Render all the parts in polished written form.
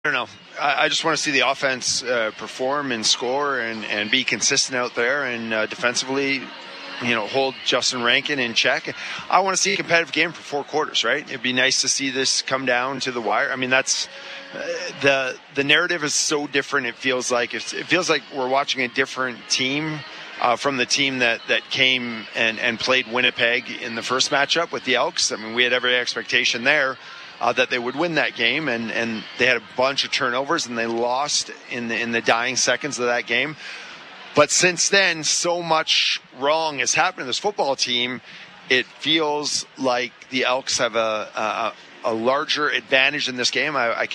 I don't know. I just want to see the offense perform and score and be consistent out there and defensively, hold Justin Rankin in check. I want to see a competitive game for 4 quarters, right? It'd be nice to see this come down to the wire. I mean, that's the narrative is so different. It feels like we're watching a different team from the team that came and played Winnipeg in the first matchup with the Elks. I mean, we had every expectation there that they would win that game, and they had a bunch of turnovers, and they lost in the dying seconds of that game. But since then, so much wrong has happened to this football team. It feels like the Elks have a larger advantage in this game.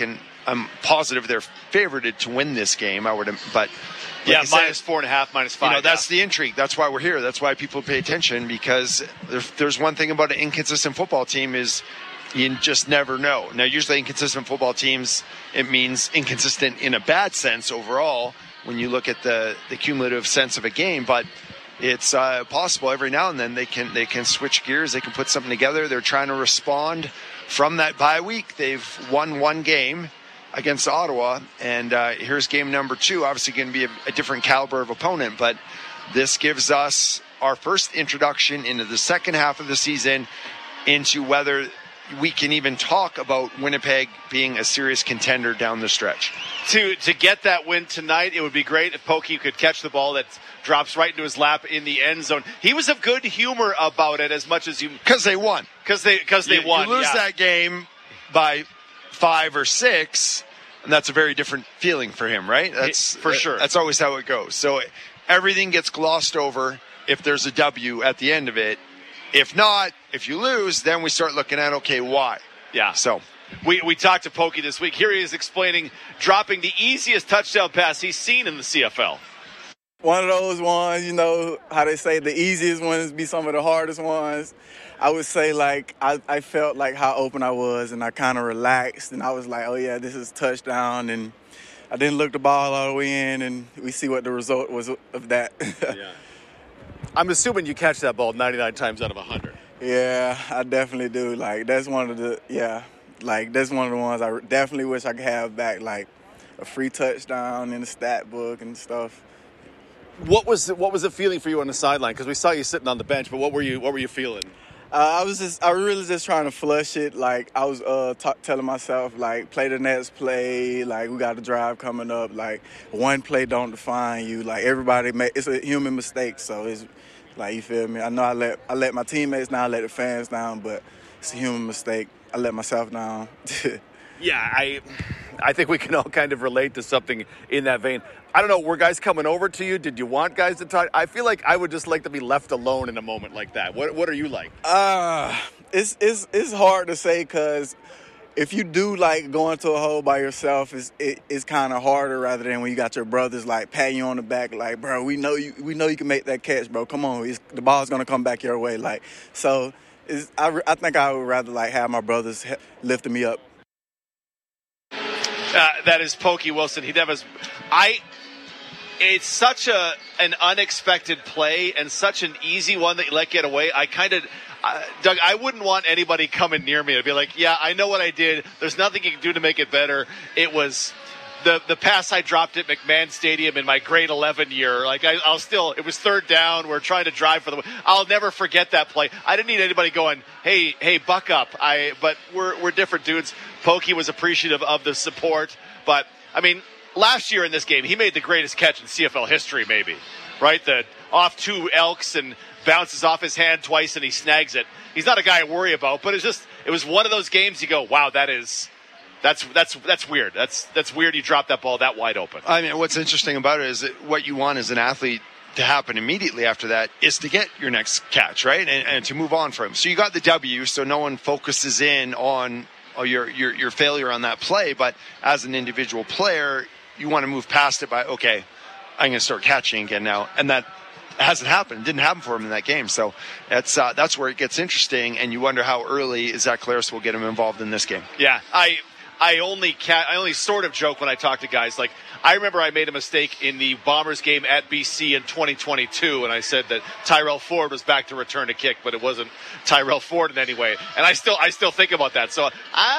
I'm positive they're favored to win this game. But yeah, minus 4.5, minus 5. That's the intrigue. That's why we're here. That's why people pay attention, because there's one thing about an inconsistent football team is you just never know. Now, usually inconsistent football teams, it means inconsistent in a bad sense overall when you look at the cumulative sense of a game. But it's possible every now and then they can switch gears. They can put something together. They're trying to respond from that bye week. They've won 1 game against Ottawa, and here's game number 2. Obviously going to be a different caliber of opponent, but this gives us our first introduction into the second half of the season, into whether we can even talk about Winnipeg being a serious contender down the stretch. To get that win tonight, it would be great if Pokey could catch the ball that drops right into his lap in the end zone. He was of good humor about it, as much as you... Because they won. Because they won. You lose that game by 5 or 6, and that's a very different feeling for him, right? That's for sure. That's always how it goes. So everything gets glossed over if there's a W at the end of it. If not, if you lose, then we start looking at, okay, why? Yeah. So we talked to Pokey this week. Here he is explaining dropping the easiest touchdown pass he's seen in the CFL. One of those ones, how they say the easiest ones be some of the hardest ones. I would say, I felt like how open I was, and I kind of relaxed, and I was like, oh, yeah, this is touchdown, and I didn't look the ball all the way in, and we see what the result was of that. Yeah. I'm assuming you catch that ball 99 times out of 100. Yeah, I definitely do. That's one of the ones I definitely wish I could have back, a free touchdown in the stat book and stuff. What was the feeling for you on the sideline? Because we saw you sitting on the bench, but what were you feeling? I really just trying to flush it. I was telling myself, play the next play. We got a drive coming up. One play don't define you. Everybody it's a human mistake. So it's you feel me? I know I let my teammates down, I let the fans down, but it's a human mistake. I let myself down. Yeah, I think we can all kind of relate to something in that vein. I don't know, were guys coming over to you? Did you want guys to talk? I feel like I would just like to be left alone in a moment like that. What are you like? It's hard to say, because if you do going to a hole by yourself, it's kind of harder rather than when you got your brothers patting you on the back, bro, we know you can make that catch, bro. Come on, the ball's gonna come back your way, so. I think I would rather have my brothers lifting me up. That is Pokey Wilson. It's such an unexpected play and such an easy one that you let get away. Doug, I wouldn't want anybody coming near me to be like, yeah, I know what I did. There's nothing you can do to make it better. It was the pass I dropped at McMahon Stadium in my grade 11 year. It was third down. We're trying to drive for the win. I'll never forget that play. I didn't need anybody going, hey, buck up. But we're different dudes. Pokey was appreciative of the support. But, last year in this game, he made the greatest catch in CFL history, maybe. Right? Off 2 Elks and bounces off his hand twice and he snags it. He's not a guy I worry about, but it was one of those games you go, wow, that's weird. That's weird you dropped that ball that wide open. What's interesting about it is that what you want as an athlete to happen immediately after that is to get your next catch, right? And to move on from. So you got the W, so no one focuses in on your failure on that play, but as an individual player, you want to move past it by, okay, I'm going to start catching again now. And that hasn't happened. It didn't happen for him in that game. So that's where it gets interesting, and you wonder how early Zach Collaros will get him involved in this game. Yeah, I only sort of joke when I talk to guys. I remember I made a mistake in the Bombers game at BC in 2022, and I said that Tyrell Ford was back to return a kick, but it wasn't Tyrell Ford in any way. And I still think about that. So I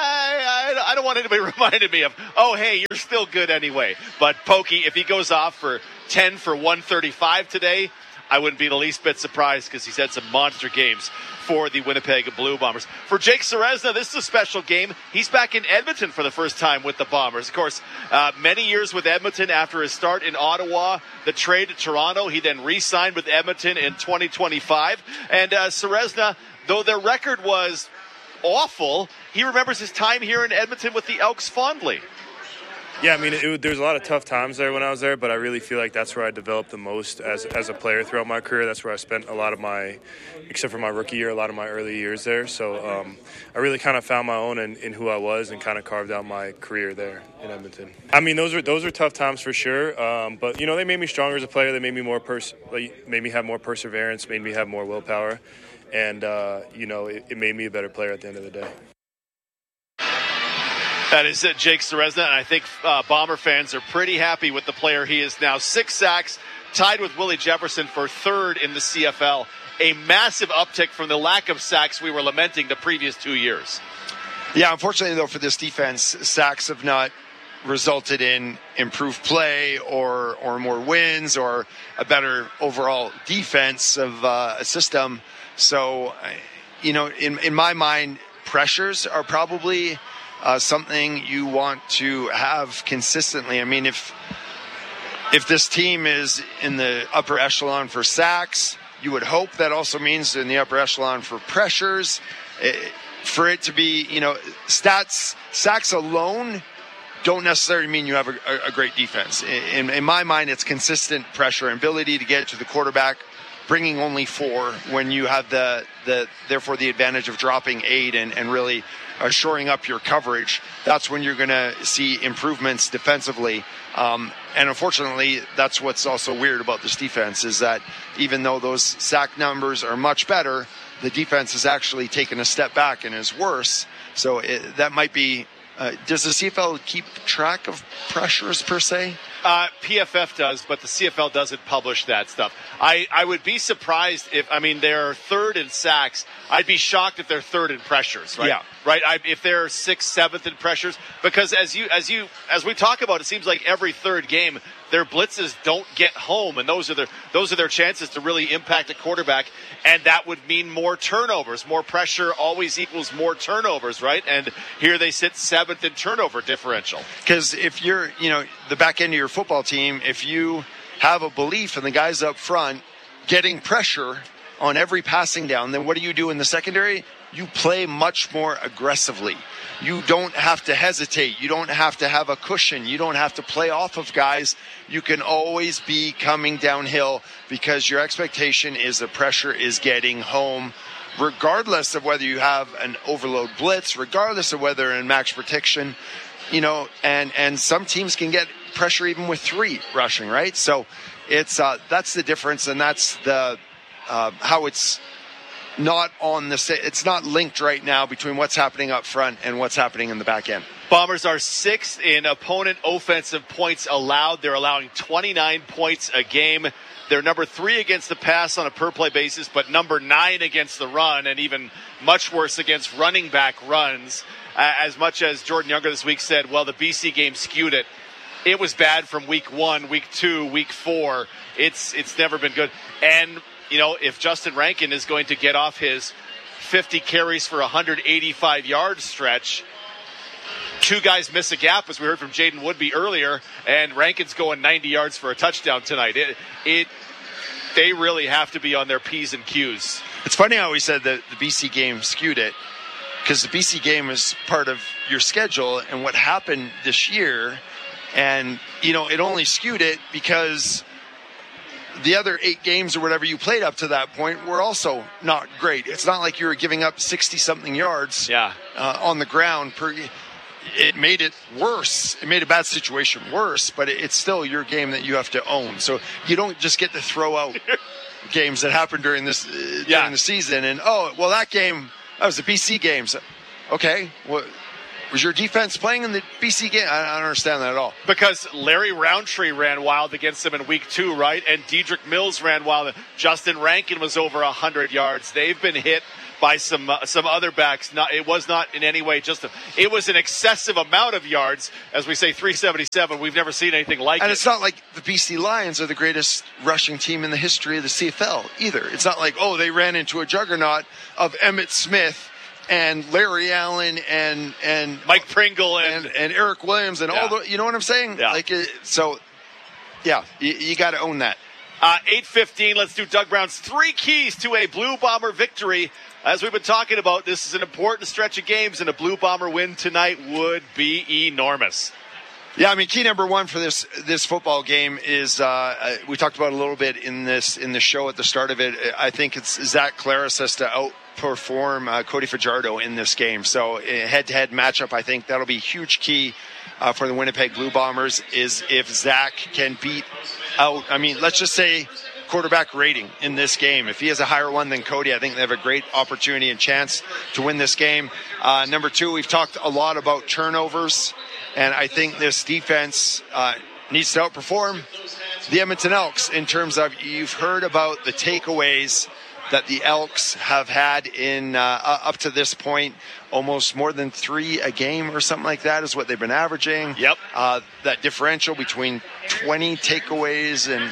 I don't want anybody reminding me of, oh, hey, you're still good anyway. But Pokey, if he goes off for 10 for 135 today, I wouldn't be the least bit surprised because he's had some monster games for the Winnipeg Blue Bombers. For Jake Ceresna, this is a special game. He's back in Edmonton for the first time with the Bombers. Of course, many years with Edmonton after his start in Ottawa, the trade to Toronto. He then re-signed with Edmonton in 2025. And Ceresna, though their record was awful, he remembers his time here in Edmonton with the Elks fondly. Yeah, I mean, there's a lot of tough times there when I was there, but I really feel like that's where I developed the most as a player throughout my career. That's where I spent a lot of my, except for my rookie year, a lot of my early years there. So I really kind of found my own in who I was and kind of carved out my career there in Edmonton. I mean, those are tough times for sure, but they made me stronger as a player. They made me made me have more perseverance, made me have more willpower, and it made me a better player at the end of the day. That is Jake Ceresna, and I think Bomber fans are pretty happy with the player he is now. 6 sacks, tied with Willie Jefferson for third in the CFL. A massive uptick from the lack of sacks we were lamenting the previous 2 years. Yeah, unfortunately, though, for this defense, sacks have not resulted in improved play or more wins or a better overall defense of a system. So, in my mind, pressures are probably something you want to have consistently. I mean, if this team is in the upper echelon for sacks, you would hope that also means in the upper echelon for pressures. For it to be, sacks alone don't necessarily mean you have a great defense. In my mind, it's consistent pressure and ability to get to the quarterback, bringing only 4 when you have therefore the advantage of dropping 8 and really shoring up your coverage. That's when you're going to see improvements defensively. And unfortunately, that's what's also weird about this defense is that even though those sack numbers are much better, the defense has actually taken a step back and is worse. So that might be... does the CFL keep track of pressures per se? PFF does, but the CFL doesn't publish that stuff. I would be surprised they're third in sacks. I'd be shocked if they're third in pressures, right? Yeah. Right? If they're 6th, 7th in pressures, because as we talk about, it seems like every third game, their blitzes don't get home, and those are their chances to really impact a quarterback, and that would mean more turnovers. More pressure always equals more turnovers, right? And here they sit 7th in turnover differential. Because if you're, the back end of your football team, if you have a belief in the guys up front getting pressure on every passing down, then what do you do in the secondary? You play much more aggressively. You don't have to hesitate. You don't have to have a cushion. You don't have to play off of guys. You can always be coming downhill because your expectation is the pressure is getting home, regardless of whether you have an overload blitz, regardless of whether in max protection, and some teams can get pressure even with 3 rushing, right? So it's that's the difference, and that's the how it's not it's not linked right now between what's happening up front and what's happening in the back end. Bombers are 6th in opponent offensive points allowed. They're allowing 29 points a game. They're number 3 against the pass on a per-play basis, but number 9 against the run, and even much worse against running back runs. As much as Jordan Younger this week said, well, the BC game skewed it. It was bad from week 1, week 2, week 4. It's never been good. And if Justin Rankin is going to get off his 50 carries for 185 yard stretch, 2 guys miss a gap, as we heard from Jaden Woodby earlier, and Rankin's going 90 yards for a touchdown tonight. They really have to be on their P's and Q's. It's funny how we said that the BC game skewed it, because the BC game is part of your schedule and what happened this year, and it only skewed it because the other 8 games or whatever you played up to that point were also not great. It's not like you were giving up 60-something yards on the ground. It made it worse. It made a bad situation worse, but it's still your game that you have to own. So you don't just get to throw out games that happened during the season. And, that was the BC games. Okay, Was your defense playing in the BC game? I don't understand that at all. Because Larry Roundtree ran wild against them in week 2, right? And Dedrick Mills ran wild. Justin Rankin was over 100 yards. They've been hit by some other backs. It was not in any way it was an excessive amount of yards. As we say, 377. We've never seen anything like it. And it's not like the BC Lions are the greatest rushing team in the history of the CFL either. It's not like, they ran into a juggernaut of Emmitt Smith and Larry Allen and Mike Pringle and Eric Williams and all the, you know what I'm saying? Yeah. You got to own that. 8:15. Let's do Doug Brown's 3 keys to a Blue Bomber victory. As we've been talking about, this is an important stretch of games, and a Blue Bomber win tonight would be enormous. Yeah, I mean, key number 1 for this football game is we talked about a little bit in the show at the start of it. I think it's Zach Claris has to outperform Cody Fajardo in this game. So head-to-head matchup, I think that'll be a huge key for the Winnipeg Blue Bombers is if Zach can beat out. I mean, let's just say quarterback rating in this game. If he has a higher one than Cody, I think they have a great opportunity and chance to win this game. Number 2, we've talked a lot about turnovers, and I think this defense needs to outperform the Edmonton Elks in terms of, you've heard about the takeaways that the Elks have had in up to this point. Almost more than 3 a game or something like that is what they've been averaging. Yep. That differential between 20 takeaways and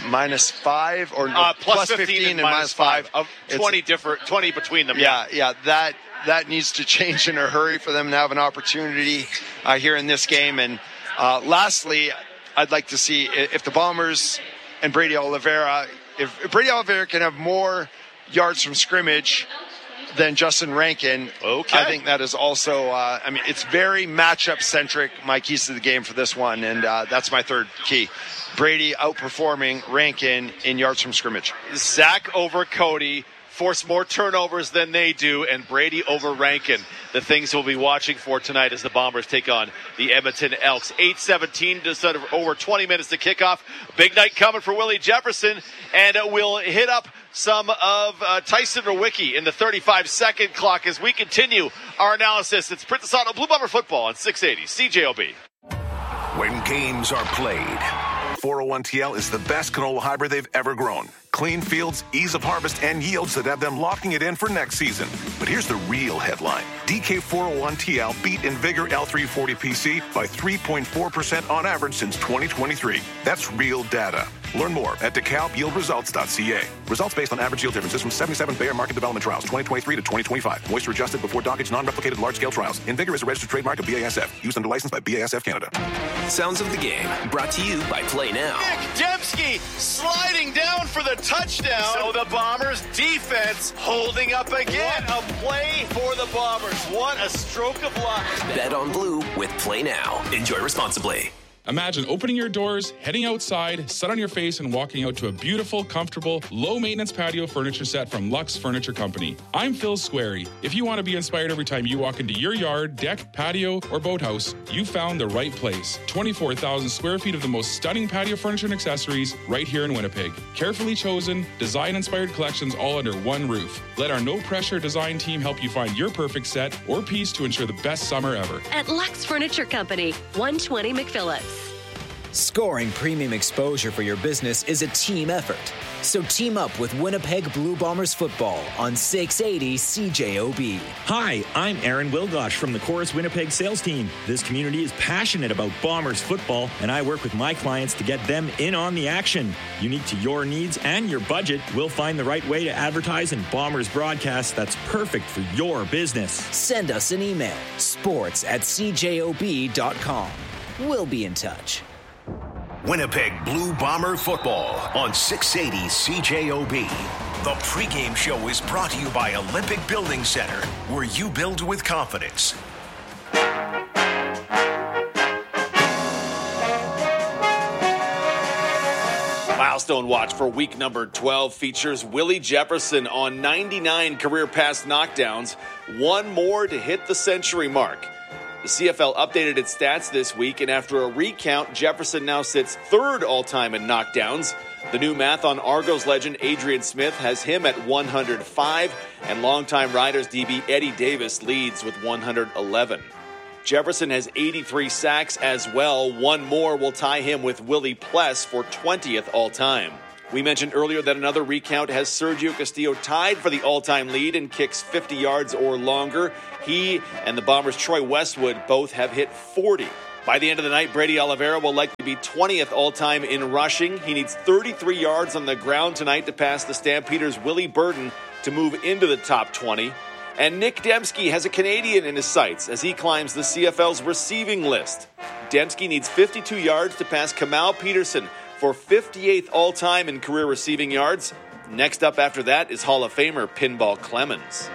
-5 or plus 15 and -5 of 20 between them. Yeah. That needs to change in a hurry for them to have an opportunity here in this game. And lastly, I'd like to see if the Bombers and Brady Oliveira, if Brady Oliveira can have more yards from scrimmage than Justin Rankin. Okay. I think that is also, it's very matchup centric, my keys to the game for this one. And that's my 3rd key. Brady outperforming Rankin in yards from scrimmage. Zach over Cody, force more turnovers than they do, and Brady over Rankin. The things we'll be watching for tonight as the Bombers take on the Edmonton Elks. 8:17, just over 20 minutes to kick off. Big night coming for Willie Jefferson, and we'll hit up some of Tyson Rowicki in the 35-second clock as we continue our analysis. It's Princess Auto Blue Bomber football on 680 CJOB. When games are played, 401TL is the best canola hybrid they've ever grown. Clean fields, ease of harvest, and yields that have them locking it in for next season. But here's the real headline. DK401TL beat Invigor L340PC by 3.4% on average since 2023. That's real data. Learn more at DeKalbYieldResults.ca. Results based on average yield differences from 77 Bayer Market Development Trials, 2023 to 2025. Moisture adjusted before dockage, non-replicated large-scale trials. Invigor is a registered trademark of BASF. Used under license by BASF Canada. Sounds of the game brought to you by Play Now. Nick Dembski sliding down for the touchdown. So the Bombers defense holding up again. What a play for the Bombers. What a stroke of luck. Bet on Blue with Play Now. Enjoy responsibly. Imagine opening your doors, heading outside, set on your face, and walking out to a beautiful, comfortable, low-maintenance patio furniture set from Lux Furniture Company. I'm Phil Squarey. If you want to be inspired every time you walk into your yard, deck, patio, or boathouse, you found the right place. 24,000 square feet of the most stunning patio furniture and accessories right here in Winnipeg. Carefully chosen, design-inspired collections all under one roof. Let our no-pressure design team help you find your perfect set or piece to ensure the best summer ever. At Lux Furniture Company, 120 McPhillips. Scoring premium exposure for your business is a team effort. So team up with Winnipeg Blue Bombers football on 680 CJOB. Hi, I'm Aaron Wilgosh from the Chorus Winnipeg sales team. This community is passionate about Bombers football, and I work with my clients to get them in on the action. Unique to your needs and your budget, we'll find the right way to advertise in Bombers broadcasts that's perfect for your business. Send us an email, sports@cjob.com. We'll be in touch. Winnipeg Blue Bomber football on 680 CJOB. The pregame show is brought to you by Olympic Building Center, where you build with confidence. Milestone Watch for week number 12 features Willie Jefferson on 99 career pass knockdowns, one more to hit the century mark. The CFL updated its stats this week, and after a recount, Jefferson now sits third all-time in knockdowns. The new math on Argos legend Adrian Smith has him at 105, and longtime Riders DB Eddie Davis leads with 111. Jefferson has 83 sacks as well. One more will tie him with Willie Pless for 20th all-time. We mentioned earlier that another recount has Sergio Castillo tied for the all-time lead in kicks 50 yards or longer. He and the Bombers' Troy Westwood both have hit 40. By the end of the night, Brady Oliveira will likely be 20th all-time in rushing. He needs 33 yards on the ground tonight to pass the Stampeders' Willie Burton to move into the top 20. And Nick Dembski has a Canadian in his sights as he climbs the CFL's receiving list. Dembski needs 52 yards to pass Kamal Peterson for 58th all-time in career receiving yards. Next up after that is Hall of Famer Pinball Clemens.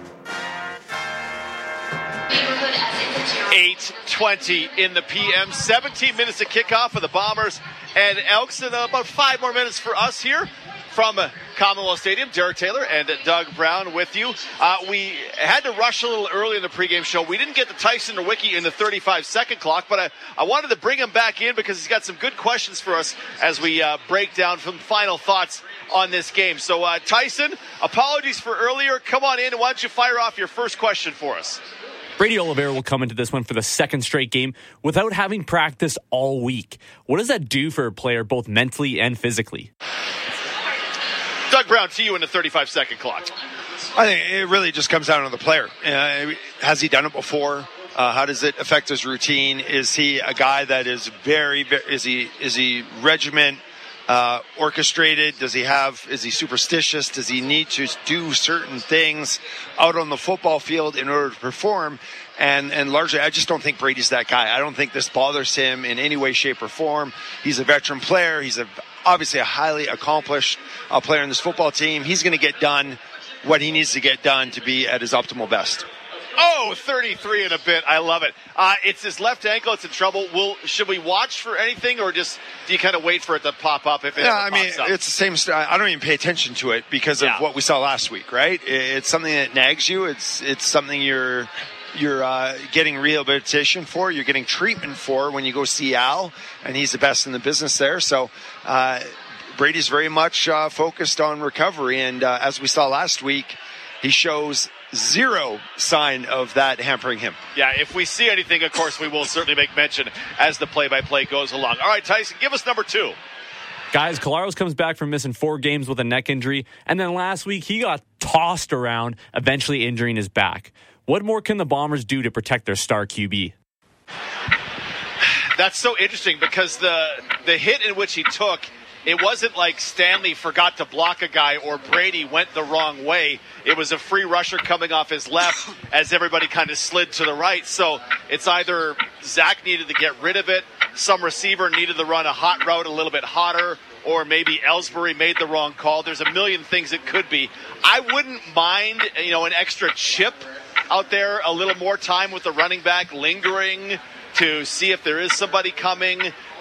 8:20 in the PM. 17 minutes to kickoff for the Bombers and Elks, and about 5 more minutes for us here from Commonwealth Stadium. Derek Taylor and Doug Brown with you. We had to rush a little early in the pregame show. We didn't get to Tyson or Wiki in the 35-second clock, but I wanted to bring him back in because he's got some good questions for us as we break down some final thoughts on this game. So, Tyson, apologies for earlier. Come on in, and why don't you fire off your first question for us? Brady Oliveira will come into this one for the second straight game without having practiced all week. What does that do for a player both mentally and physically? Doug Brown, to you in the 35-second clock. I think it really just comes down to the player. Has he done it before? How does it affect his routine? Is he a guy that is is he regiment orchestrated? Is he superstitious? Does he need to do certain things out on the football field in order to perform? And largely, I just don't think Brady's that guy. I don't think this bothers him in any way, shape, or form. He's a veteran player. He's obviously a highly accomplished player in this football team. He's going to get done what he needs to get done to be at his optimal best. Oh, 33 and a bit. I love it. It's his left ankle. It's in trouble. Should we watch for anything, or just do you kind of wait for it to pop up if it pops up? It's the same. I don't even pay attention to it because of what we saw last week, right? It's something that nags you. It's something you're getting rehabilitation for. You're getting treatment for when you go see Al, and he's the best in the business there. So Brady's very much focused on recovery, and as we saw last week, he shows zero sign of that hampering him. Yeah, if we see anything, of course, we will certainly make mention as the play-by-play goes along. All right, Tyson, give us number 2. Guys, Collaros comes back from missing 4 games with a neck injury, and then last week he got tossed around, eventually injuring his back. What more can the Bombers do to protect their star QB? That's so interesting because the hit in which he took, it wasn't like Stanley forgot to block a guy or Brady went the wrong way. It was a free rusher coming off his left as everybody kind of slid to the right. So it's either Zach needed to get rid of it, some receiver needed to run a hot route a little bit hotter, or maybe Ellsbury made the wrong call. There's a million things it could be. I wouldn't mind, an extra chip out there, a little more time with the running back lingering to see if there is somebody coming.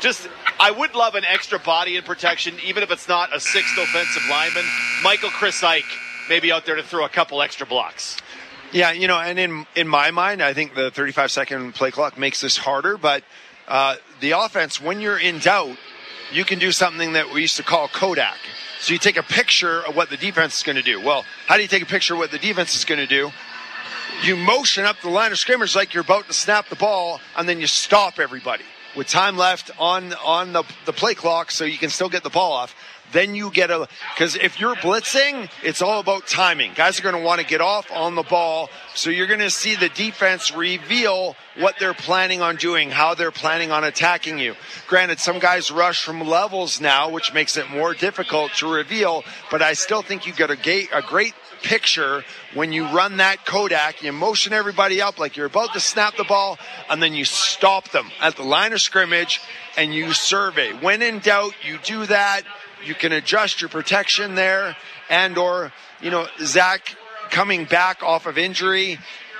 I would love an extra body in protection, even if it's not a 6th offensive lineman. Michael Chris Ike maybe out there to throw a couple extra blocks. Yeah, and in my mind, I think the 35-second play clock makes this harder, but the offense, when you're in doubt, you can do something that we used to call Kodak. So you take a picture of what the defense is going to do. Well, how do you take a picture of what the defense is going to do? You motion up the line of scrimmage like you're about to snap the ball, and then you stop everybody with time left on the play clock so you can still get the ball off. Then you get because if you're blitzing, it's all about timing. Guys are going to want to get off on the ball, so you're going to see the defense reveal what they're planning on doing, how they're planning on attacking you. Granted, some guys rush from levels now, which makes it more difficult to reveal, but I still think you get a great picture when you run that Kodak. You motion everybody up like you're about to snap the ball, and then you stop them at the line of scrimmage and you survey. When in doubt, you do that. You can adjust your protection there, and or Zach coming back off of injury.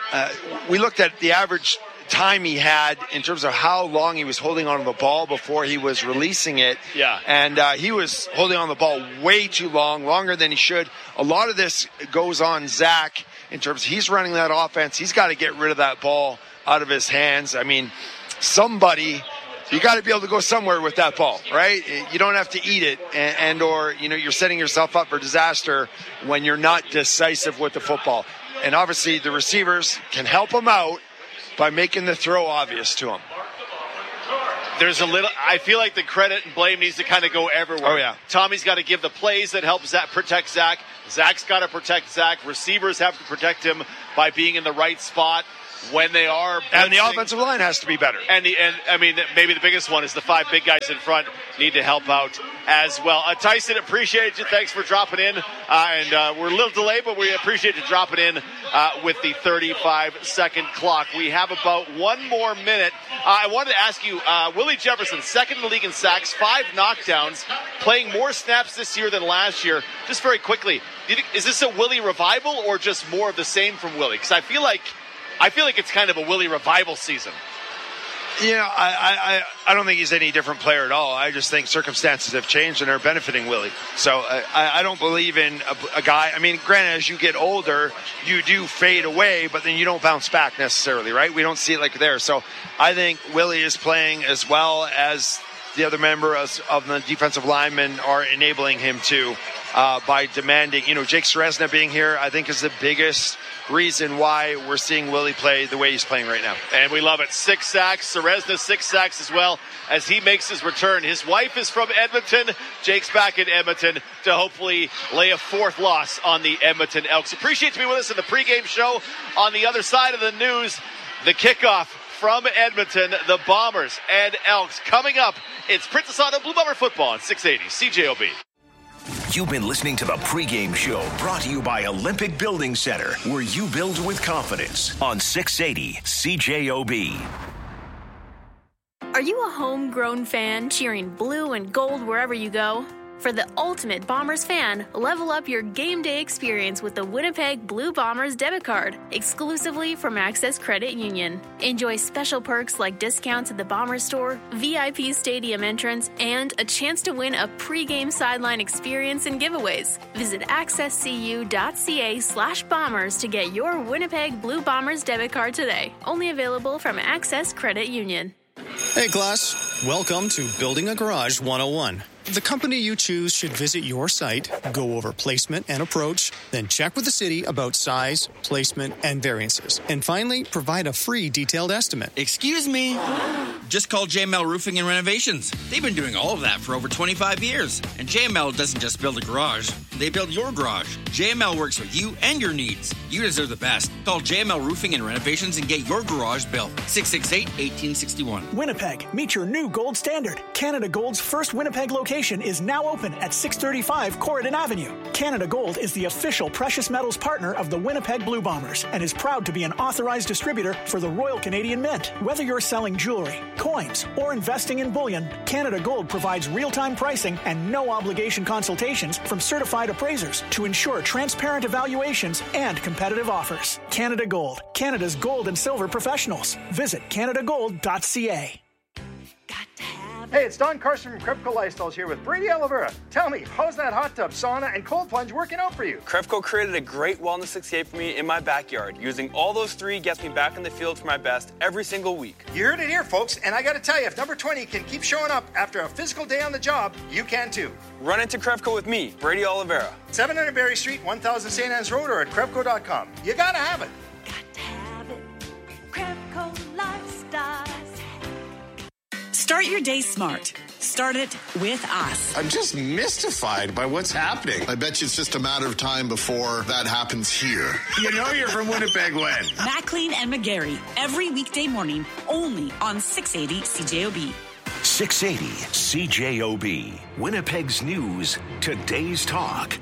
We looked at the average time he had in terms of how long he was holding on to the ball before he was releasing it. Yeah. And he was holding on the ball way too long, longer than he should. A lot of this goes on Zach in terms of he's running that offense. He's got to get rid of that ball out of his hands. I mean, you got to be able to go somewhere with that ball, right? You don't have to eat it and or you're setting yourself up for disaster when you're not decisive with the football. And obviously the receivers can help him out, by making the throw obvious to him. I feel like the credit and blame needs to kind of go everywhere. Oh, yeah. Tommy's got to give the plays that help protect Zach. Zach's got to protect Zach. Receivers have to protect him by being in the right spot when they are blitzing. And the offensive line has to be better. And maybe the biggest one is the 5 big guys in front need to help out as well. Tyson, appreciate you. Thanks for dropping in. We're a little delayed, but we appreciate you dropping in with the 35-second clock. We have about 1 more minute. I wanted to ask you, Willie Jefferson, second in the league in sacks, 5 knockdowns, playing more snaps this year than last year. Just very quickly, is this a Willie revival or just more of the same from Willie? Because I feel like it's kind of a Willie revival season. Yeah, I don't think he's any different player at all. I just think circumstances have changed and are benefiting Willie. So I don't believe in a guy. I mean, granted, as you get older, you do fade away, but then you don't bounce back necessarily, right? We don't see it like there. So I think Willie is playing as well as the other members of the defensive linemen are enabling him to by demanding. Jake Ceresna being here, I think, is the biggest reason why we're seeing Willie play the way he's playing right now. And we love it. 6 sacks. Ceresna 6 sacks as well as he makes his return. His wife is from Edmonton. Jake's back in Edmonton to hopefully lay a 4th loss on the Edmonton Elks. Appreciate you being with us in the pregame show. On the other side of the news, the kickoff from Edmonton, the Bombers and Elks. Coming up, it's Princess Auto Blue Bomber football on 680 CJOB. You've been listening to the pregame show brought to you by Olympic Building Center, where you build with confidence on 680 CJOB. Are you a homegrown fan cheering blue and gold wherever you go? For the ultimate Bombers fan, level up your game day experience with the Winnipeg Blue Bombers debit card, exclusively from Access Credit Union. Enjoy special perks like discounts at the Bombers store, VIP stadium entrance, and a chance to win a pre-game sideline experience and giveaways. Visit accesscu.ca/bombers to get your Winnipeg Blue Bombers debit card today. Only available from Access Credit Union. Hey class, welcome to Building a Garage 101. The company you choose should visit your site, go over placement and approach, then check with the city about size, placement, and variances. And finally, provide a free detailed estimate. Excuse me? Just call JML Roofing and Renovations. They've been doing all of that for over 25 years. And JML doesn't just build a garage, they build your garage. JML works with you and your needs. You deserve the best. Call JML Roofing and Renovations and get your garage built. 668-1861. Winnipeg, meet your new gold standard. Canada Gold's first Winnipeg location is now open at 635 Corridon Avenue. Canada Gold is the official precious metals partner of the Winnipeg Blue Bombers and is proud to be an authorized distributor for the Royal Canadian Mint. Whether you're selling jewelry, coins, or investing in bullion, Canada Gold provides real-time pricing and no-obligation consultations from certified appraisers to ensure transparent evaluations and competitive offers. Canada Gold, Canada's gold and silver professionals. Visit canadagold.ca. Hey, it's Don Carson from Krepco Lifestyles here with Brady Oliveira. Tell me, how's that hot tub, sauna, and cold plunge working out for you? Krepco created a great wellness 68 for me in my backyard. Using all those 3 gets me back in the field for my best every single week. You heard it here, folks, and I gotta tell you, if number 20 can keep showing up after a physical day on the job, you can too. Run into Krepco with me, Brady Oliveira. 700 Berry Street, 1000 St. Anne's Road, or at Krepco.com. You gotta have it. Got to have it. Krepco Lifestyles. Start your day smart. Start it with us. I'm just mystified by what's happening. I bet you it's just a matter of time before that happens here. You know you're from Winnipeg when? McLean and McGarry, every weekday morning, only on 680 CJOB. 680 CJOB. Winnipeg's news, today's talk.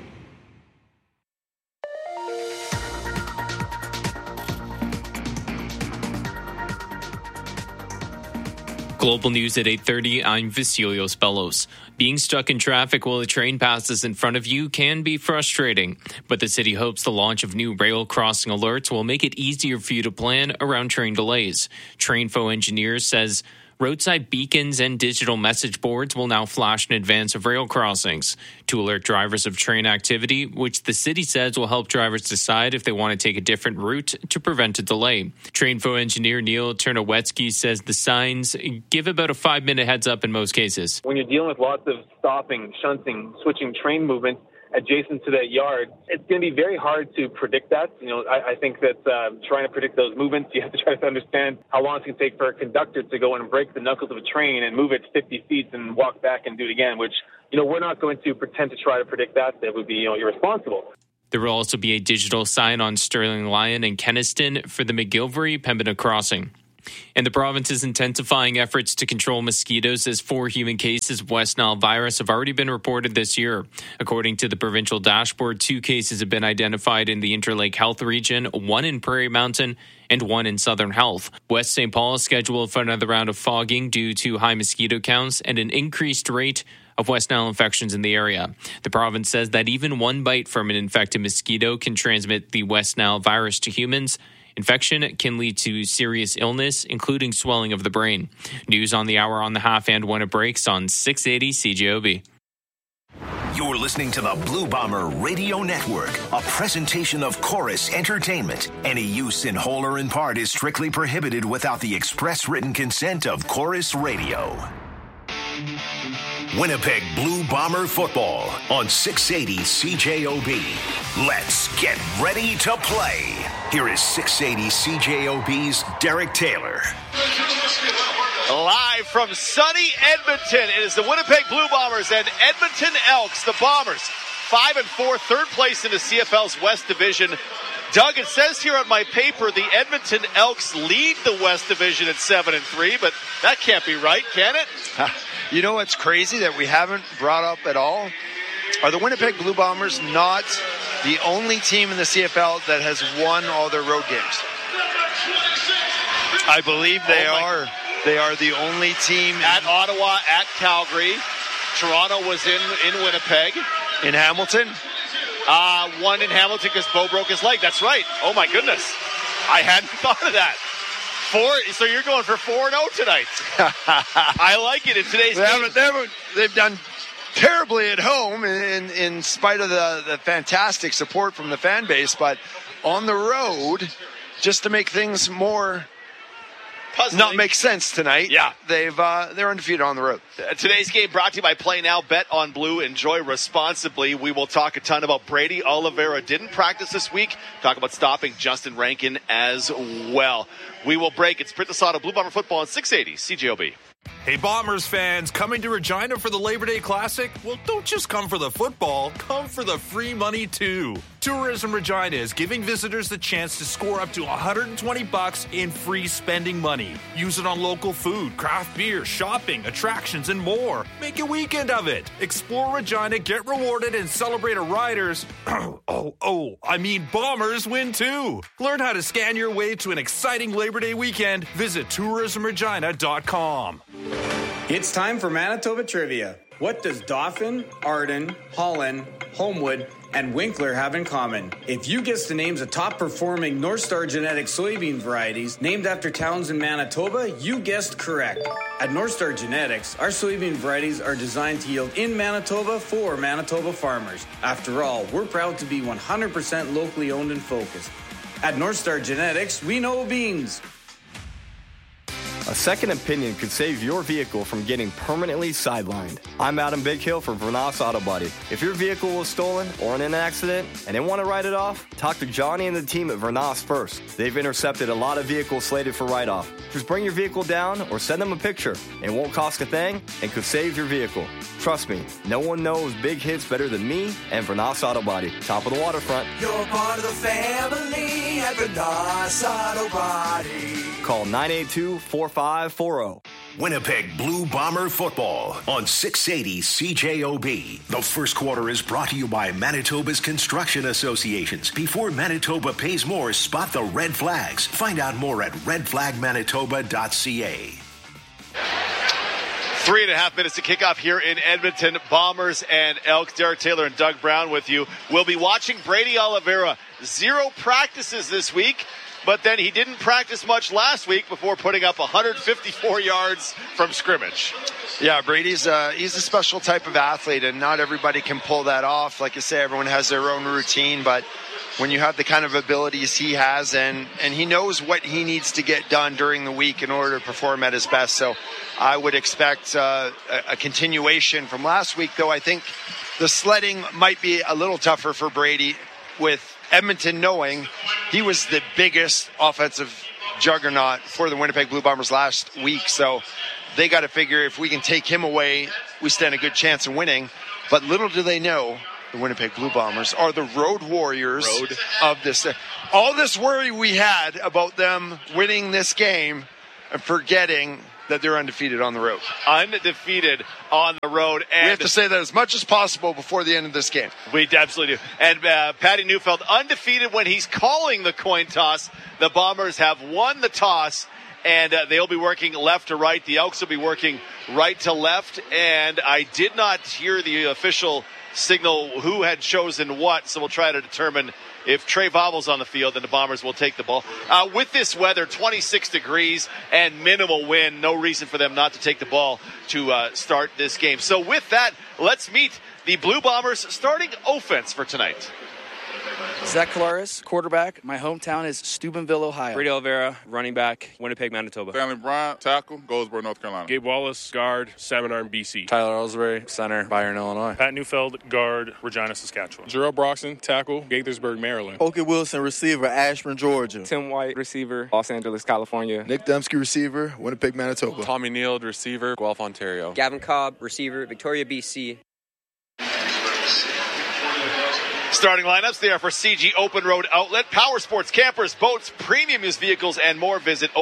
Global News at 8:30, I'm Vasilios Bellos. Being stuck in traffic while a train passes in front of you can be frustrating, but the city hopes the launch of new rail crossing alerts will make it easier for you to plan around train delays. Trainfo Engineers says roadside beacons and digital message boards will now flash in advance of rail crossings to alert drivers of train activity, which the city says will help drivers decide if they want to take a different route to prevent a delay. Trainfo engineer Neil Ternowetsky says the signs give about a 5-minute heads up in most cases. When you're dealing with lots of stopping, shunting, switching train movement, adjacent to that yard. It's going to be very hard to predict that. I think that trying to predict those movements, you have to try to understand how long it's going to take for a conductor to go in and break the knuckles of a train and move it 50 feet and walk back and do it again, which, we're not going to pretend to try to predict that. That would be, irresponsible. There will also be a digital sign on Sterling Lyon and Kenaston for the McGilvery-Pembina crossing. And the province is intensifying efforts to control mosquitoes as 4 human cases of West Nile virus have already been reported this year. According to the provincial dashboard, 2 cases have been identified in the Interlake Health region, 1 in Prairie Mountain, and 1 in Southern Health. West St. Paul is scheduled for another round of fogging due to high mosquito counts and an increased rate of West Nile infections in the area. The province says that even 1 bite from an infected mosquito can transmit the West Nile virus to humans. Infection can lead to serious illness, including swelling of the brain. News on the hour, on the half, and when it breaks on 680 CJOB. You're listening to the Blue Bomber Radio Network, a presentation of Chorus Entertainment. Any use in whole or in part is strictly prohibited without the express written consent of Chorus Radio. Winnipeg Blue Bomber football on 680 CJOB. Let's get ready to play. Here is 680 CJOB's Derek Taylor. Live from sunny Edmonton, it is the Winnipeg Blue Bombers and Edmonton Elks. The Bombers, 5-4, third place in the CFL's West Division. Doug, it says here on my paper the Edmonton Elks lead the West Division at 7-3, but that can't be right, can it? You know what's crazy that we haven't brought up at all? Are the Winnipeg Blue Bombers not the only team in the CFL that has won all their road games? I believe they are. They are the only team. At Ottawa, at Calgary. Toronto was in Winnipeg. In Hamilton? One in Hamilton because Bo broke his leg. That's right. Oh, my goodness. I hadn't thought of that. 4, so you're going for 4-0 tonight. I like it in today's game. They've done terribly at home in spite of the fantastic support from the fan base, but on the road, just to make things more puzzling. Not make sense tonight. Yeah, they're undefeated on the road. Today's game brought to you by Play Now. Bet on Blue. Enjoy responsibly. We will talk a ton about Brady Oliveira. Didn't practice this week. Talk about stopping Justin Rankin as well. We will break. It's Print Auto Blue Bomber football on 680 CJOB. Hey, Bombers fans, coming to Regina for the Labor Day Classic? Well, don't just come for the football, come for the free money too. Tourism Regina is giving visitors the chance to score up to $120 in free spending money. Use it on local food, craft beer, shopping, attractions, and more. Make a weekend of it. Explore Regina, get rewarded, and celebrate a Riders, Bombers win too. Learn how to scan your way to an exciting Labor Day weekend. Visit tourismregina.com. It's time for Manitoba Trivia. What does Dauphin, Arden, Holland, Homewood, and Winkler have in common? If you guess the names of top-performing North Star Genetics soybean varieties named after towns in Manitoba, you guessed correct. At North Star Genetics, our soybean varieties are designed to yield in Manitoba for Manitoba farmers. After all, we're proud to be 100% locally owned and focused. At North Star Genetics, we know beans. A second opinion could save your vehicle from getting permanently sidelined. I'm Adam Bighill from Vernas Auto Body. If your vehicle was stolen or in an accident and didn't want to write it off, talk to Johnny and the team at Vernas first. They've intercepted a lot of vehicles slated for write-off. Just bring your vehicle down or send them a picture. It won't cost a thing and could save your vehicle. Trust me, no one knows big hits better than me and Vernas Auto Body. Top of the waterfront. You're part of the family at Vernas Auto Body. Call 982-4540. Winnipeg Blue Bomber football on 680 CJOB. The first quarter is brought to you by Manitoba's Construction Associations. Before Manitoba pays more, spot the red flags. Find out more at redflagmanitoba.ca. 3.5 minutes to kick off here in Edmonton. Bombers and Elks. Derek Taylor and Doug Brown with you. We'll be watching Brady Oliveira. 0 practices this week, but then he didn't practice much last week before putting up 154 yards from scrimmage. Yeah, Brady's he's a special type of athlete, and not everybody can pull that off. Like you say, everyone has their own routine, but when you have the kind of abilities he has, and he knows what he needs to get done during the week in order to perform at his best. So I would expect a continuation from last week, though I think the sledding might be a little tougher for Brady, with Edmonton knowing he was the biggest offensive juggernaut for the Winnipeg Blue Bombers last week. So they got to figure if we can take him away, we stand a good chance of winning. But little do they know, the Winnipeg Blue Bombers are the road warriors of this. All this worry we had about them winning this game and forgetting that they're undefeated on the road. Undefeated on the road. And we have to say that as much as possible before the end of this game. We absolutely do. And Patty Neufeld, undefeated when he's calling the coin toss. The Bombers have won the toss, and they'll be working left to right. The Elks will be working right to left. And I did not hear the official signal who had chosen what, so we'll try to determine if Trey Vobel's on the field, then the Bombers will take the ball. With this weather, 26 degrees and minimal wind, no reason for them not to take the ball to start this game. So with that, let's meet the Blue Bombers starting offense for tonight. Zach Collaros, quarterback. My hometown is Steubenville, Ohio. Brady Oliveira, running back, Winnipeg, Manitoba. Stanley Bryant, tackle, Goldsboro, North Carolina. Gabe Wallace, guard, Salmon Arm, BC. Tyler Ellsbury, center, Byron, Illinois. Pat Neufeld, guard, Regina, Saskatchewan. Jarrell Broxton, tackle, Gaithersburg, Maryland. Okie Wilson, receiver, Ashburn, Georgia. Tim White, receiver, Los Angeles, California. Nick Dembski, receiver, Winnipeg, Manitoba. Tommy Neild, receiver, Guelph, Ontario. Gavin Cobb, receiver, Victoria, BC. Starting lineups, they are for CG Open Road Outlet, Power Sports, campers, boats, premium used vehicles, and more. Visit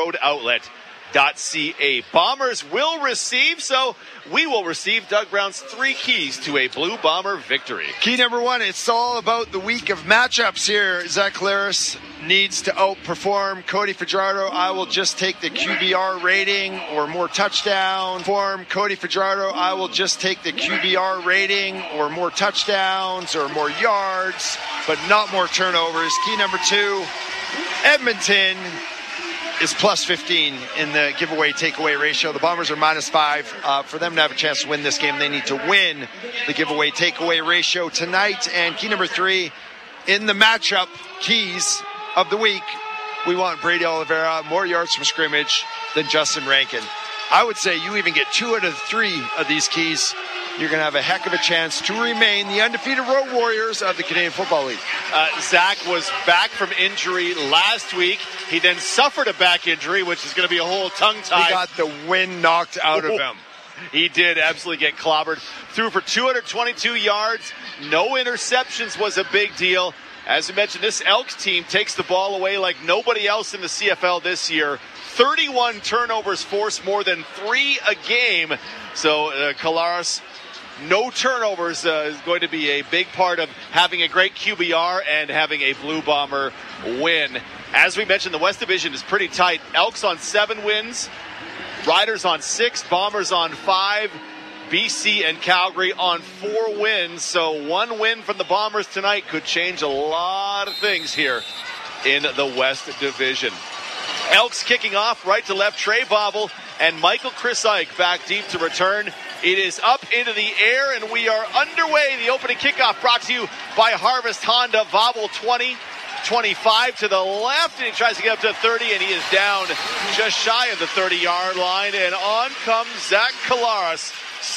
openroadoutlet.ca. Bombers will receive, so we will receive Doug Brown's 3 keys to a Blue Bomber victory. Key number 1, it's all about the week of matchups here. Zach Collaros needs to outperform Cody Fajardo. I will just take the QBR rating or more touchdowns. Cody Fajardo, I will just take the QBR rating or more touchdowns or more yards, but not more turnovers. Key number 2, Edmonton is plus 15 in the giveaway takeaway ratio. The Bombers are minus 5. For them to have a chance to win this game, they need to win the giveaway takeaway ratio tonight. And key number 3, in the matchup keys of the week, we want Brady Oliveira more yards from scrimmage than Justin Rankin. I would say you even get 2 out of 3 of these keys, you're going to have a heck of a chance to remain the undefeated road warriors of the Canadian Football League. Zach was back from injury last week. He then suffered a back injury, which is going to be a whole tongue-tie. He got the wind knocked out of him. He did absolutely get clobbered. Threw for 222 yards. No interceptions was a big deal. As we mentioned, this Elks team takes the ball away like nobody else in the CFL this year. 31 turnovers forced, more than 3 a game. So Collaros, no turnovers is going to be a big part of having a great QBR and having a Blue Bomber win. As we mentioned, the West Division is pretty tight. Elks on 7 wins, Riders on 6, Bombers on 5, BC and Calgary on 4 wins. So 1 win from the Bombers tonight could change a lot of things here in the West Division. Elks kicking off right to left. Trey Vobel and Michael Chris Ike back deep to return. It is up into the air, and we are underway. The opening kickoff brought to you by Harvest Honda. Vobel 20, 25 to the left, and he tries to get up to 30, and he is down just shy of the 30-yard line. And on comes Zach Collaros.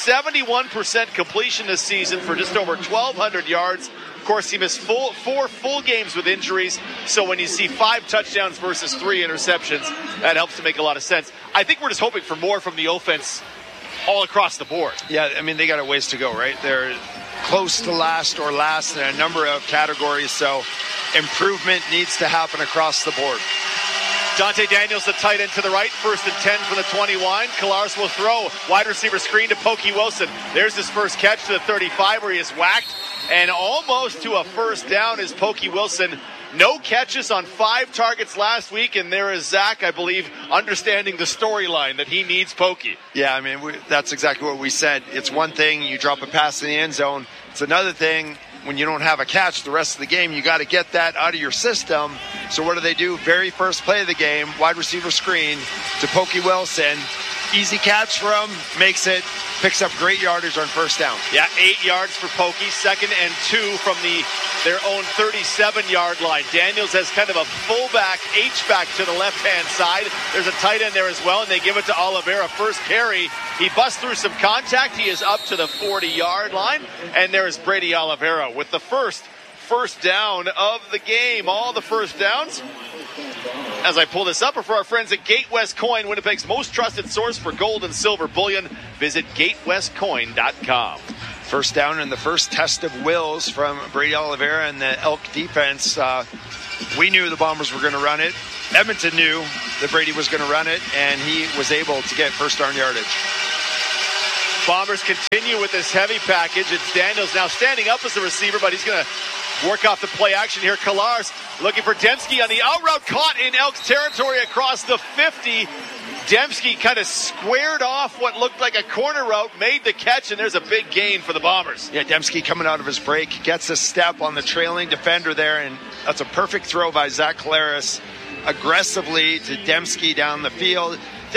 71% completion this season for just over 1,200 yards. Of course, he missed 4 full games with injuries, so when you see 5 touchdowns versus 3 interceptions, that helps to make a lot of sense. I think we're just hoping for more from the offense all across the board. Yeah, I mean, they got a ways to go, right? They're close to last or last in a number of categories, so improvement needs to happen across the board. Dante Daniels, the tight end to the right, 1st and 10 from the 21. Collaros will throw, wide receiver screen to Pokey Wilson. There's his first catch to the 35 where he is whacked, and almost to a first down is Pokey Wilson. No catches on 5 targets last week, and there is Zach, I believe, understanding the storyline that he needs Pokey. Yeah, I mean, that's exactly what we said. It's one thing, you drop a pass in the end zone. It's another thing, when you don't have a catch the rest of the game, you got to get that out of your system. So what do? Very first play of the game, wide receiver screen to Pokey Wilson. Easy catch from picks up great yardage on first down. Yeah, 8 yards for Pokey, 2nd and 2 from their own 37-yard line. Daniels has kind of a fullback, H-back to the left-hand side. There's a tight end there as well, and they give it to Oliveira. First carry, he busts through some contact. He is up to the 40-yard line, and there is Brady Oliveira with the first down of the game. All the first downs, as I pull this up, are for our friends at Gate West Coin, Winnipeg's most trusted source for gold and silver bullion. Visit gatewestcoin.com. First down and the first test of wills from Brady Oliveira and the Elk defense. We knew the Bombers were going to run it. Edmonton knew that Brady was going to run it, and he was able to get first down yardage. Bombers continue with this heavy package. It's Daniels now standing up as the receiver, but he's going to work off the play action here. Kolarz looking for Dembski on the out route, caught in Elks territory across the 50. Dembski kind of squared off what looked like a corner route, made the catch, and there's a big gain for the Bombers. Yeah, Dembski coming out of his break, gets a step on the trailing defender there, and that's a perfect throw by Zach Collaros aggressively to Dembski down the field.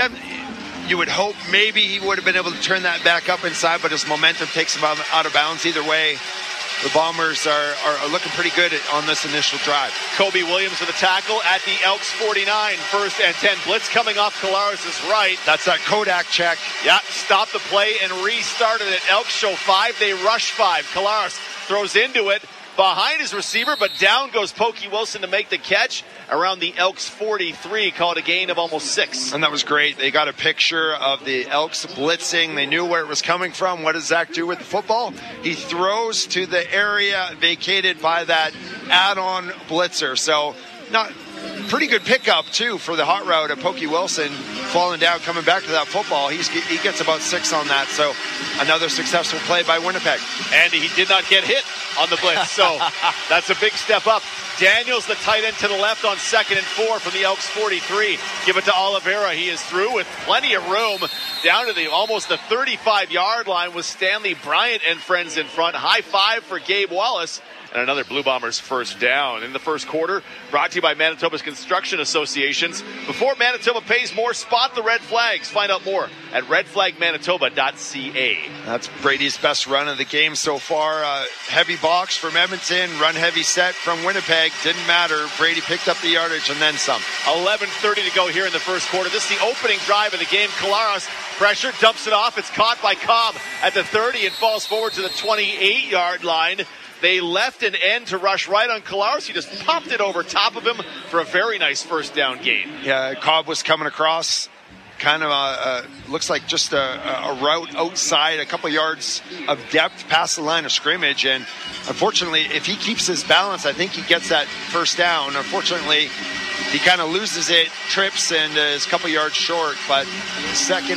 You would hope maybe he would have been able to turn that back up inside, but his momentum takes him out of bounds. Either way, the Bombers are looking pretty good on this initial drive. Kobe Williams with a tackle at the Elks 49. 1st and 10. Blitz coming off Collaros' right. That's that Kodak check. Yeah, stop the play and restarted it. Elks show 5. They rush 5. Collaros throws into it behind his receiver, but down goes Pokey Wilson to make the catch around the Elks 43. Called a gain of almost 6. And that was great. They got a picture of the Elks blitzing. They knew where it was coming from. What does Zach do with the football? He throws to the area vacated by that add-on blitzer. So not pretty good pickup, too, for the hot route of Pokey Wilson. Falling down, coming back to that football. He gets about 6 on that. So another successful play by Winnipeg. And he did not get hit on the blitz. So that's a big step up. Daniels, the tight end to the left on 2nd and 4 from the Elks 43. Give it to Oliveira. He is through with plenty of room down to almost the 35-yard line with Stanley Bryant and friends in front. High five for Gabe Wallace. And another Blue Bombers first down in the first quarter. Brought to you by Manitoba's Construction Associations. Before Manitoba pays more, spot the red flags. Find out more at redflagmanitoba.ca. That's Brady's best run of the game so far. Heavy box from Edmonton, run heavy set from Winnipeg. Didn't matter. Brady picked up the yardage and then some. 11:30 to go here in the first quarter. This is the opening drive of the game. Collaros pressure, dumps it off. It's caught by Cobb at the 30 and falls forward to the 28-yard line. They left an end to rush right on Collaros. He just popped it over top of him for a very nice first down gain. Yeah, Cobb was coming across, kind of looks like just a route outside, a couple yards of depth past the line of scrimmage. And unfortunately, if he keeps his balance, I think he gets that first down. Unfortunately, he kind of loses it, trips, and is a couple yards short. But 2nd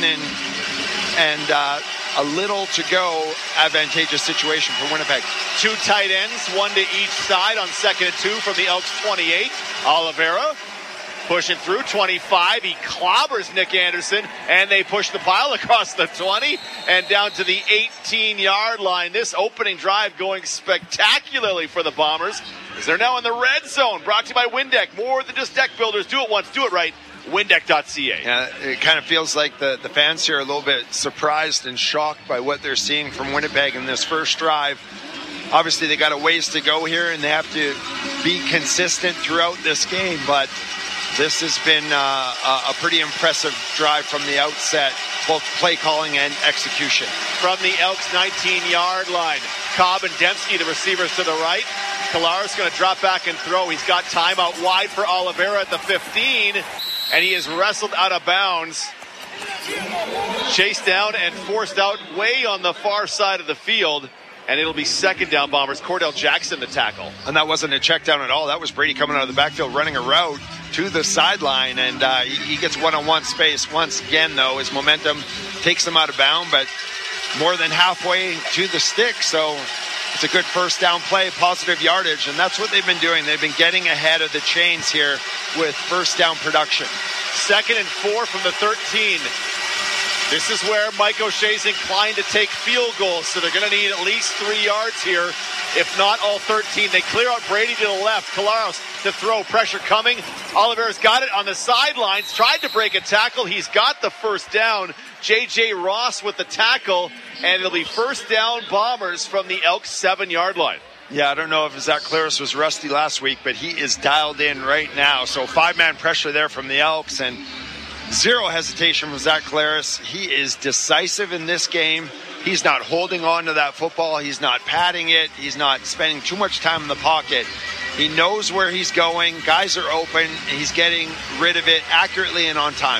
and a little to go, advantageous situation for Winnipeg. 2 tight ends, 1 to each side on 2nd and 2 from the Elks 28. Oliveira pushing through 25. He clobbers Nick Anderson, and they push the pile across the 20 and down to the 18-yard line. This opening drive going spectacularly for the Bombers, as they're now in the red zone. Brought to you by Windeck. More than just deck builders. Do it once, do it right. Windeck.ca. Yeah, it kind of feels like the fans here are a little bit surprised and shocked by what they're seeing from Winnipeg in this first drive. Obviously, they got a ways to go here, and they have to be consistent throughout this game, but this has been a pretty impressive drive from the outset, both play calling and execution. From the Elks 19-yard line, Cobb and Dembski, the receivers to the right. Collaros going to drop back and throw. He's got time out wide for Oliveira at the 15, and he is wrestled out of bounds. Chased down and forced out way on the far side of the field. And it'll be 2nd down, Bombers. Cordell Jackson the tackle. And that wasn't a check down at all. That was Brady coming out of the backfield, running a route to the sideline. And he gets one-on-one space. Once again, though, his momentum takes him out of bounds, but more than halfway to the stick. So it's a good first down play, positive yardage. And that's what they've been doing. They've been getting ahead of the chains here with first down production. 2nd and 4 from the 13. This is where Mike O'Shea's inclined to take field goals, so they're going to need at least 3 yards here, if not all 13. They clear out Brady to the left. Collaros to throw. Pressure coming. Oliveira's got it on the sidelines. Tried to break a tackle. He's got the first down. J.J. Ross with the tackle. And it'll be first down Bombers from the Elks 7-yard line. Yeah, I don't know if Zach Claris was rusty last week, but he is dialed in right now. So 5-man pressure there from the Elks, and zero hesitation from Zach Claris. He is decisive in this game. He's not holding on to that football. He's not padding it. He's not spending too much time in the pocket. He knows where he's going. Guys are open. He's getting rid of it accurately and on time.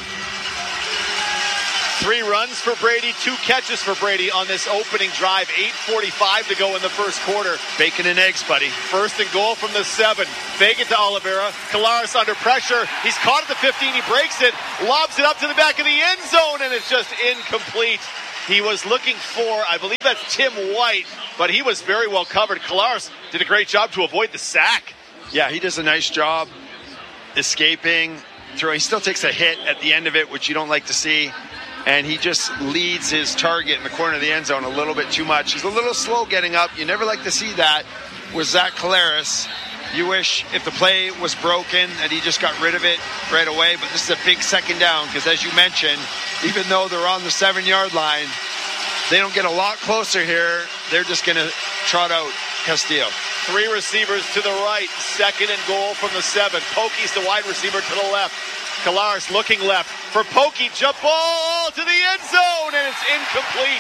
3 runs for Brady, 2 catches for Brady on this opening drive. 8:45 to go in the first quarter. Bacon and eggs, buddy. First and goal from the 7. Fake it to Oliveira. Collaros under pressure. He's caught at the 15. He breaks it, lobs it up to the back of the end zone, and it's just incomplete. He was looking for, I believe that's Tim White, but he was very well covered. Collaros did a great job to avoid the sack. Yeah, he does a nice job escaping, throwing. He still takes a hit at the end of it, which you don't like to see. And he just leads his target in the corner of the end zone a little bit too much. He's a little slow getting up. You never like to see that with Zach Collaros. You wish if the play was broken that he just got rid of it right away. But this is a big second down because, as you mentioned, even though they're on the 7-yard line, they don't get a lot closer here. They're just going to trot out Castillo. 3 receivers to the right. Second and goal from the 7. Pokey's the wide receiver to the left. Collaros looking left for Pokey. Jump ball to the end zone, and it's incomplete.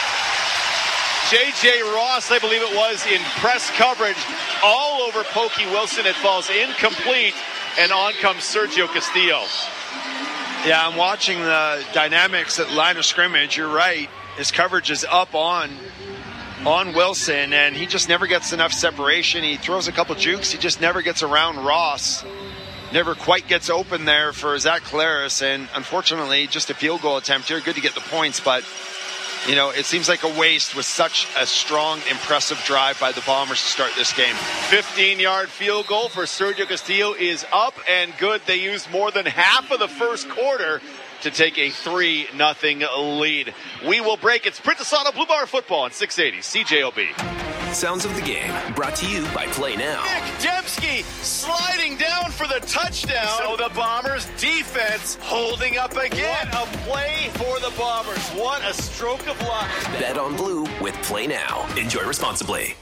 J.J. Ross, I believe it was, in press coverage all over Pokey Wilson. It falls incomplete, and on comes Sergio Castillo. Yeah, I'm watching the dynamics at line of scrimmage. You're right. His coverage is up on Wilson, and he just never gets enough separation. He throws a couple jukes. He just never gets around Ross. Never quite gets open there for Zach Collaros, and unfortunately, just a field goal attempt here. Good to get the points, but you know, it seems like a waste with such a strong, impressive drive by the Bombers to start this game. 15-yard field goal for Sergio Castillo is up and good. They used more than half of the first quarter to take a 3-0 lead. We will break. It's Princess Auto Blue Bar Football on 680 CJOB. Sounds of the game brought to you by Play Now. Nick Dembski sliding down for the touchdown. So the Bombers defense holding up again. What a play for the Bombers. What a stroke of luck. Bet on Blue with Play Now. Enjoy responsibly.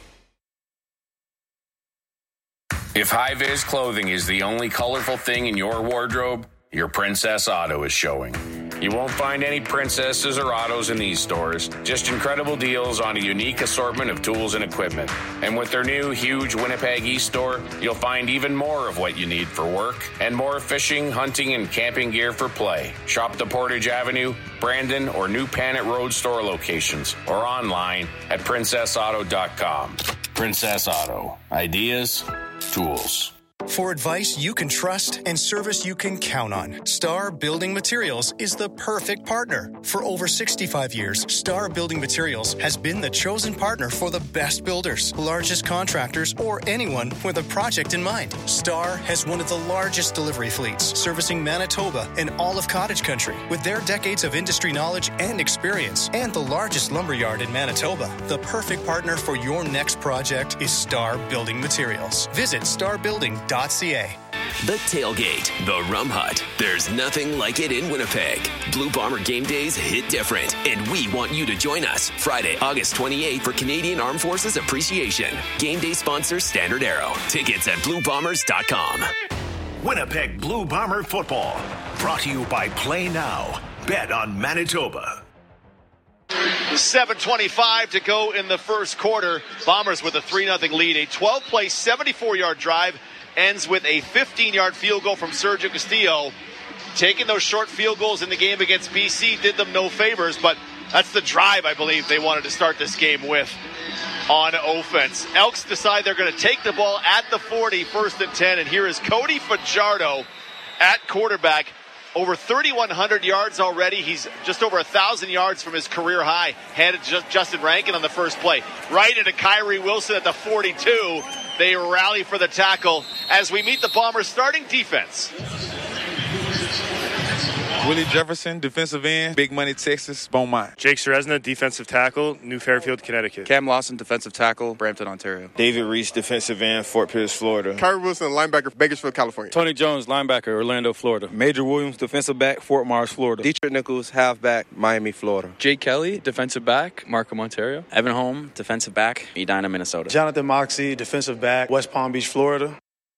If high-vis clothing is the only colorful thing in your wardrobe, your Princess Auto is showing. You won't find any princesses or autos in these stores, just incredible deals on a unique assortment of tools and equipment. And with their new huge Winnipeg East store, you'll find even more of what you need for work and more fishing, hunting, and camping gear for play. Shop the Portage Avenue, Brandon, or New Panet Road store locations or online at princessauto.com. Princess Auto. Ideas, tools. For advice you can trust and service you can count on, Star Building Materials is the perfect partner. For over 65 years, Star Building Materials has been the chosen partner for the best builders, largest contractors, or anyone with a project in mind. Star has one of the largest delivery fleets, servicing Manitoba and all of cottage country. With their decades of industry knowledge and experience, and the largest lumberyard in Manitoba, the perfect partner for your next project is Star Building Materials. Visit starbuilding.ca. The Tailgate, the Rum Hut. There's nothing like it in Winnipeg. Blue Bomber game days hit different, and we want you to join us Friday, August 28th for Canadian Armed Forces Appreciation. Game day sponsor Standard Arrow. Tickets at bluebombers.com. Winnipeg Blue Bomber football. Brought to you by Play Now. Bet on Manitoba. 7:25 to go in the first quarter. Bombers with a 3-0 lead. A 12-play, 74-yard drive ends with a 15-yard field goal from Sergio Castillo. Taking those short field goals in the game against BC did them no favors, but that's the drive I believe they wanted to start this game with on offense. Elks decide they're going to take the ball at the 40, 1st and 10, and here is Cody Fajardo at quarterback. Over 3,100 yards already. He's just over 1,000 yards from his career high. Handed Justin Rankin on the first play. Right into Kyrie Wilson at the 42. They rally for the tackle as we meet the Bombers' starting defense. Willie Jefferson, defensive end, Big Money, Texas, Beaumont. Jake Seresna, defensive tackle, New Fairfield, Connecticut. Cam Lawson, defensive tackle, Brampton, Ontario. David Reese, defensive end, Fort Pierce, Florida. Kyrie Wilson, linebacker, Bakersfield, California. Tony Jones, linebacker, Orlando, Florida. Major Williams, defensive back, Fort Myers, Florida. Dietrich Nichols, halfback, Miami, Florida. Jake Kelly, defensive back, Markham, Ontario. Evan Holm, defensive back, Edina, Minnesota. Jonathan Moxie, defensive back, West Palm Beach, Florida.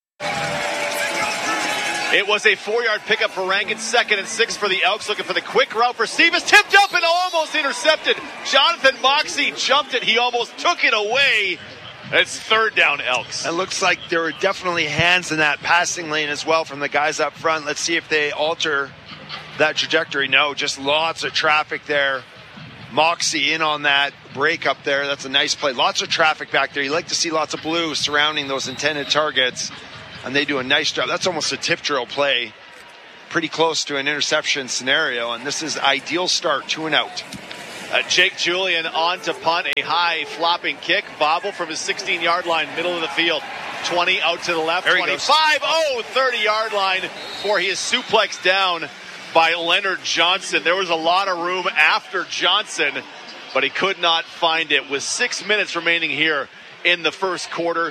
It was a 4-yard pickup for Rankin, 2nd and 6 for the Elks, looking for the quick route for Stevens, tipped up and almost intercepted. Jonathan Moxie jumped it. He almost took it away. It's 3rd down, Elks. It looks like there were definitely hands in that passing lane as well from the guys up front. Let's see if they alter that trajectory. No, just lots of traffic there. Moxie in on that break up there. That's a nice play. Lots of traffic back there. You like to see lots of blue surrounding those intended targets. And they do a nice job. That's almost a tip drill play. Pretty close to an interception scenario. And this is ideal start, 2 and out. Jake Julian on to punt. A high flopping kick. Bobble from his 16-yard line, middle of the field. 20 out to the left. 25. 30-yard line before he is suplexed down by Leonard Johnson. There was a lot of room after Johnson, but he could not find it. With 6 minutes remaining here in the first quarter.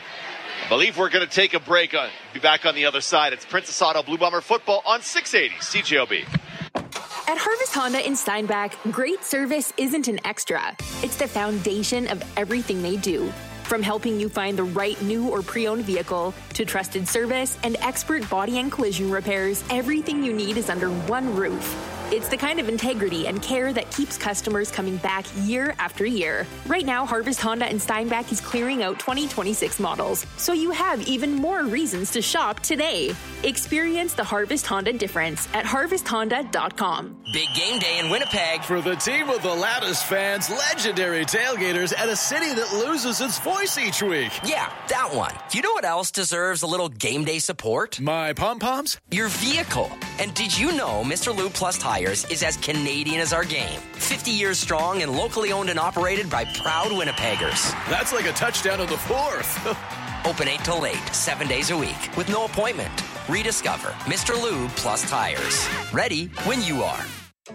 I believe we're going to take a break. Be back on the other side. It's Princess Auto Blue Bomber football on 680 CJOB. At Harvest Honda in Steinbach, great service isn't an extra. It's the foundation of everything they do. From helping you find the right new or pre-owned vehicle to trusted service and expert body and collision repairs, everything you need is under one roof. It's the kind of integrity and care that keeps customers coming back year after year. Right now, Harvest Honda in Steinbach is clearing out 2026 models, so you have even more reasons to shop today. Experience the Harvest Honda difference at harvesthonda.com. Big game day in Winnipeg. For the team with the loudest fans, legendary tailgaters, and a city that loses its voice each week. Yeah, that one. You know what else deserves a little game day support? My pom-poms? Your vehicle. And did you know Mr. Lube Plus Tires is as Canadian as our game? 50 years strong and locally owned and operated by proud Winnipeggers. That's like a touchdown on the 4th. Open 8 till 8, 7 days a week with no appointment. Rediscover Mr. Lube Plus Tires. Ready when you are.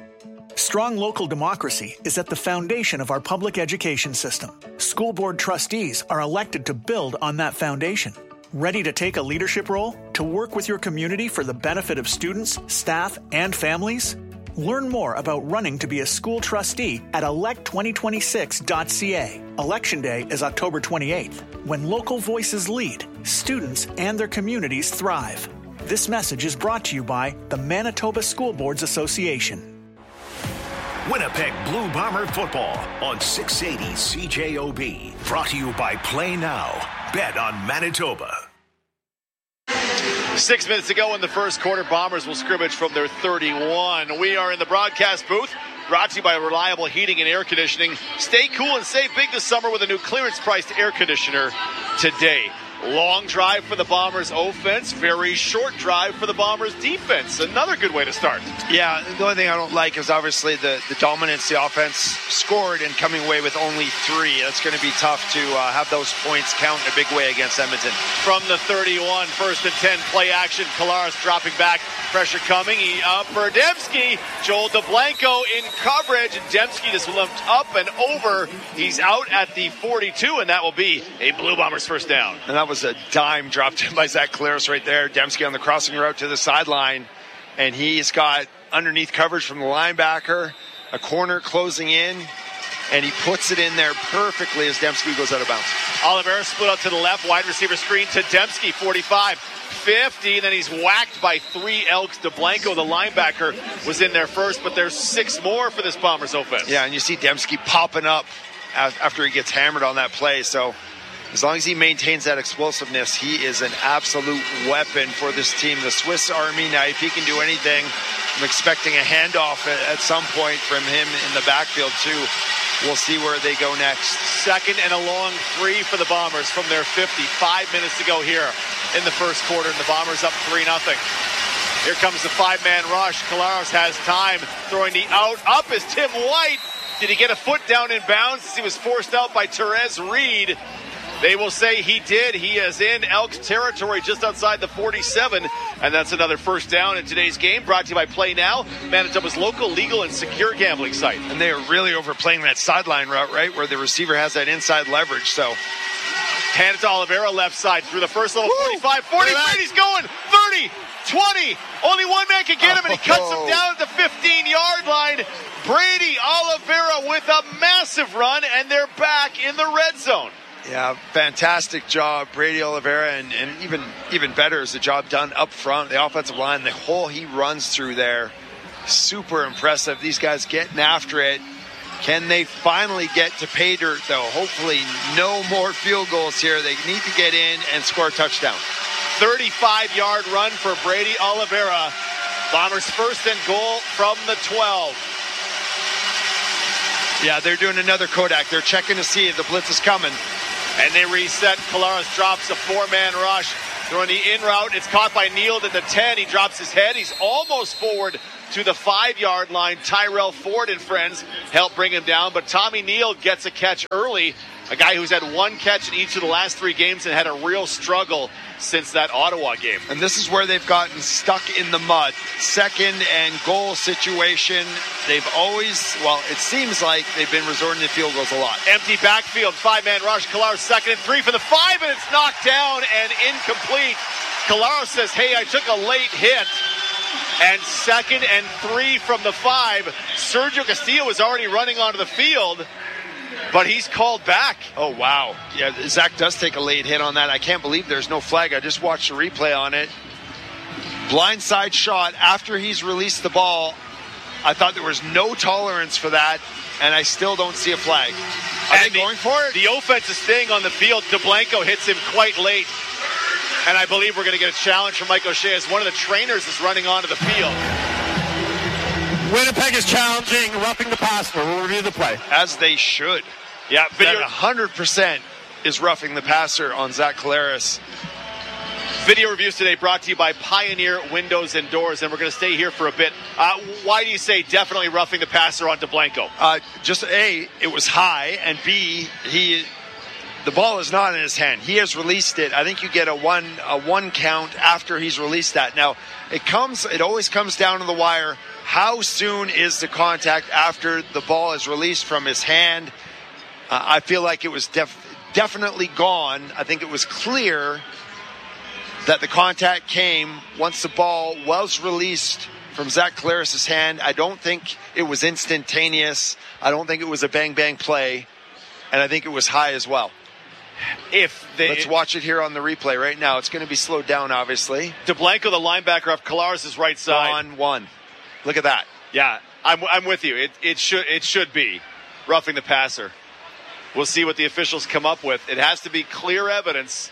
Strong local democracy is at the foundation of our public education system. School board trustees are elected to build on that foundation. Ready to take a leadership role to work with your community for the benefit of students, staff, and families? Learn more about running to be a school trustee at elect2026.ca. Election Day is October 28th. When local voices lead, students and their communities thrive. This message is brought to you by the Manitoba School Boards Association. Winnipeg Blue Bomber football on 680 CJOB. Brought to you by Play Now. Bet on Manitoba. 6 minutes to go in the first quarter. Bombers will scrimmage from their 31. We are in the broadcast booth, brought to you by Reliable Heating and Air Conditioning. Stay cool and save big this summer with a new clearance-priced air conditioner today. Long drive for the Bombers offense, very short drive for the Bombers defense. Another good way to start. Yeah, the only thing I don't like is obviously the dominance the offense scored and coming away with only 3. That's going to be tough to have those points count in a big way against Edmonton. From the 31, 1st and 10, play action. Kolaris dropping back, pressure coming. He up for Dembski. Joel DeBlanco in coverage. Dembski just lumped up and over. He's out at the 42, and that will be a Blue Bombers first down. And that was a dime dropped in by Zach Kolaris right there. Dembski on the crossing route to the sideline. And he's got underneath coverage from the linebacker, a corner closing in, and he puts it in there perfectly as Dembski goes out of bounds. Oliveira split out to the left, wide receiver screen to Dembski, 45, 50, and then he's whacked by 3 Elks. DeBlanco, the linebacker, was in there first, but there's 6 more for this Bombers offense. Yeah, and you see Dembski popping up after he gets hammered on that play, so as long as he maintains that explosiveness, he is an absolute weapon for this team. The Swiss Army knife, he can do anything. I'm expecting a handoff at some point from him in the backfield, too. We'll see where they go next. 2nd and a long 3 for the Bombers from their 50. 5 minutes to go here in the first quarter, and the Bombers up 3-0. Here comes the 5-man rush. Kolaris has time, throwing the out. Up is Tim White. Did he get a foot down in bounds as he was forced out by Therese Reed? They will say he did. He is in Elks territory just outside the 47, and that's another first down in today's game. Brought to you by Play Now, Manitoba's local, legal, and secure gambling site. And they are really overplaying that sideline route, right, where the receiver has that inside leverage. So hand it to Oliveira left side through the first level, 45, 40, Brady's going, 30, 20. Only one man can get him, and he cuts him down at the 15-yard line. Brady Oliveira with a massive run, and they're back in the red zone. Yeah, fantastic job, Brady Oliveira, and even better is the job done up front, the offensive line, the hole he runs through there. Super impressive. These guys getting after it. Can they finally get to pay dirt, though? Hopefully no more field goals here. They need to get in and score a touchdown. 35-yard run for Brady Oliveira. Bombers first and goal from the 12. Yeah, they're doing another Kodak. They're checking to see if the blitz is coming. And they reset. Collaros drops a four-man rush. Throwing the in route. It's caught by Neal at the 10. He drops his head. He's almost forward to the 5-yard line. Tyrell Ford and friends help bring him down. But Tommy Neal gets a catch early. A guy who's had one catch in each of the last 3 games and had a real struggle since that Ottawa game. And this is where they've gotten stuck in the mud. Second and goal situation. They've always, well, it seems like they've been resorting to field goals a lot. Empty backfield, 5-man rush. Collaros second and 3 for the 5, and it's knocked down and incomplete. Collaros says, hey, I took a late hit. And second and 3 from the 5. Sergio Castillo is already running onto the field, but he's called back. Oh, wow. Yeah, Zach does take a late hit on that. I can't believe there's no flag. I just watched the replay on it. Blindside shot after he's released the ball. I thought there was no tolerance for that, and I still don't see a flag. Are they going for it? The offense is staying on the field. DeBlanco hits him quite late. And I believe we're going to get a challenge from Mike O'Shea as one of the trainers is running onto the field. Winnipeg is challenging, roughing the passer. We'll review the play. As they should. Yeah, that 100% is roughing the passer on Zach Collaros. Video reviews today brought to you by Pioneer Windows and Doors, and we're going to stay here for a bit. Why do you say definitely roughing the passer on DeBlanco? Just A, it was high, and B, the ball is not in his hand. He has released it. I think you get a one count after he's released that. Now, it always comes down to the wire. How soon is the contact after the ball is released from his hand? I feel like it was definitely gone. I think it was clear that the contact came once the ball was released from Zach Collaros' hand. I don't think it was instantaneous. I don't think it was a bang-bang play. And I think it was high as well. Let's watch it here on the replay right now. It's going to be slowed down, obviously. DeBlanco, the linebacker, off Collaros' right side. On one. Look at that. Yeah, I'm with you. It should be roughing the passer. We'll see what the officials come up with. It has to be clear evidence.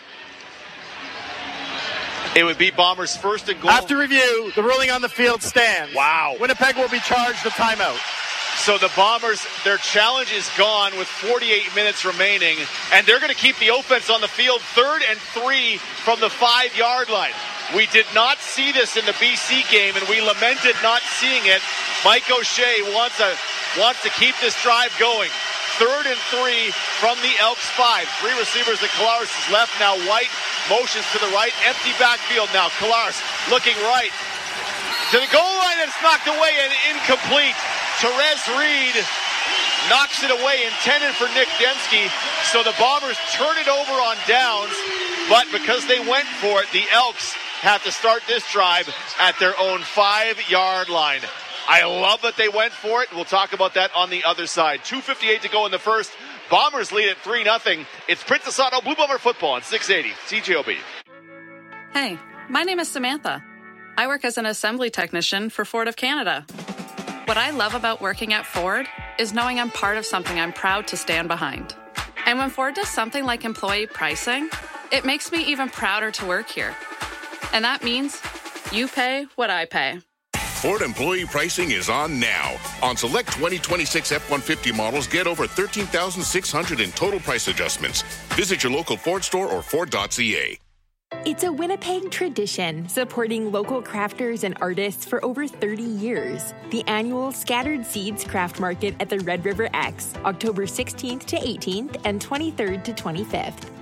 It would be Bombers first and goal. After review, the ruling on the field stands. Wow. Winnipeg will be charged a timeout. So the Bombers, their challenge is gone with 48 minutes remaining, and they're going to keep the offense on the field 3rd and 3 from the 5-yard line. We did not see this in the BC game, and we lamented not seeing it. Mike O'Shea wants to keep this drive going. 3rd and 3 from the Elks 5. 3 receivers at Collaros' left. Now White motions to the right. Empty backfield now. Collaros looking right to the goal line, and it's knocked away and incomplete. Therese Reed knocks it away, intended for Nick Densky. So the Bombers turn it over on downs, but because they went for it, the Elks have to start this drive at their own 5-yard line. I love that they went for it. We'll talk about that on the other side. 2:58 to go in the first. Bombers lead at 3-0. It's Princess Auto Blue Bomber football on 680 CJOB. Hey, my name is Samantha. I work as an assembly technician for Ford of Canada. What I love about working at Ford is knowing I'm part of something I'm proud to stand behind. And when Ford does something like employee pricing, it makes me even prouder to work here. And that means you pay what I pay. Ford employee pricing is on now. On select 2026 F-150 models, get over $13,600 in total price adjustments. Visit your local Ford store or Ford.ca. It's a Winnipeg tradition supporting local crafters and artists for over 30 years. The annual Scattered Seeds Craft Market at the Red River X, October 16th to 18th and 23rd to 25th.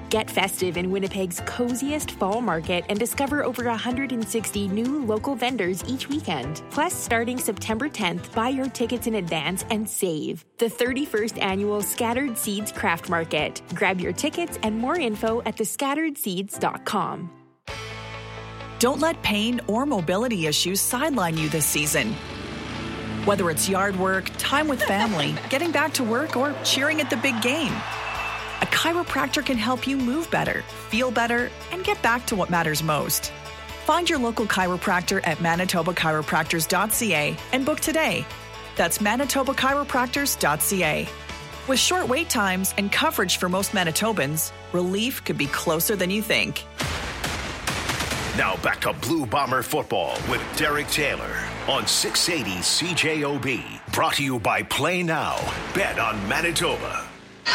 Get festive in Winnipeg's coziest fall market and discover over 160 new local vendors each weekend. Plus, starting September 10th, buy your tickets in advance and save. The 31st Annual Scattered Seeds Craft Market. Grab your tickets and more info at thescatteredseeds.com. Don't let pain or mobility issues sideline you this season. Whether it's yard work, time with family, getting back to work, or cheering at the big game, a chiropractor can help you move better, feel better, and get back to what matters most. Find your local chiropractor at manitobachiropractors.ca and book today. That's manitobachiropractors.ca. With short wait times and coverage for most Manitobans, relief could be closer than you think. Now back to Blue Bomber football with Derek Taylor on 680 CJOB. Brought to you by Play Now. Bet on Manitoba.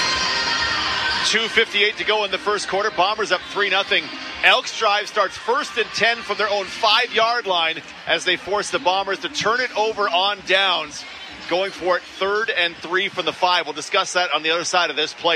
2:58 to go in the first quarter. Bombers up 3-0. Elks drive starts 1st and 10 from their own 5-yard line as they force the Bombers to turn it over on downs. Going for it 3rd and 3 from the 5. We'll discuss that on the other side of this play.